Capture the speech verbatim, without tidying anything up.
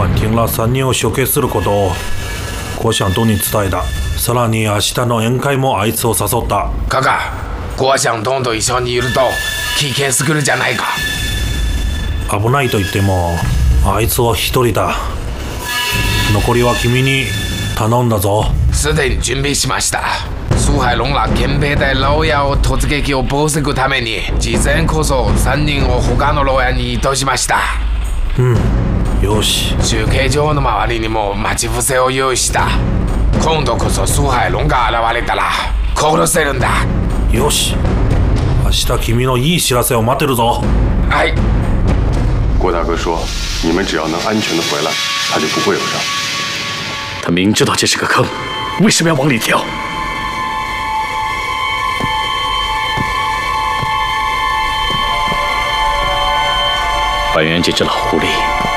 晚听了三人を処刑することを郭想東に伝えた。さらに明日の宴会もあいつを誘った。 カカ、郭想東と一緒にいると危険すぎるじゃないか。 危ないと言ってもあいつは一人だ。残りは君に頼んだぞ。 すでに準備しました。苏海龍ら憲兵隊牢屋を突撃を防ぐために事前こそさんにんを他の牢屋に移動しました。 うん、よし。 中継場の周りにも待ち伏せを用意した。今度こそ苏海龍が現れたら殺せるんだ。 よし、明日君のいい知らせを待ってるぞ。 はい。 郭大哥说，你们只要能安全的回来，他就不会有伤。 他明知道这是个坑，为什么要往里跳？还原这只老狐狸